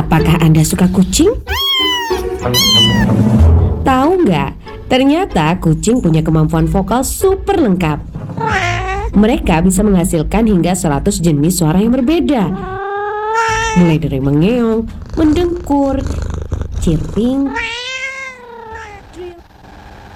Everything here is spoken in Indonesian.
Apakah Anda suka kucing? Tahu nggak? Ternyata kucing punya kemampuan vokal super lengkap. Mereka bisa menghasilkan hingga 100 jenis suara yang berbeda. Mulai dari mengeong, mendengkur, chirping,